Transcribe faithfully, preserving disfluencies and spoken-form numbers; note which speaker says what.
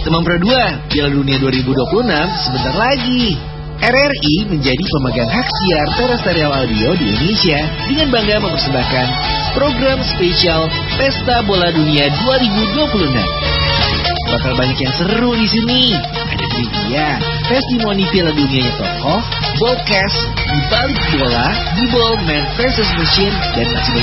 Speaker 1: Teman Pro dua, Piala Dunia dua ribu dua puluh enam sebentar lagi. R R I menjadi pemegang hak siar terrestrial audio di Indonesia dengan bangga mempersembahkan program spesial Pesta Bola Dunia dua ribu dua puluh enam. Bakal banyak yang seru di sini. Ada trivia, testimoni Piala Dunianya tokoh, broadcast, di balik bola, di ball man versus machine, dan masih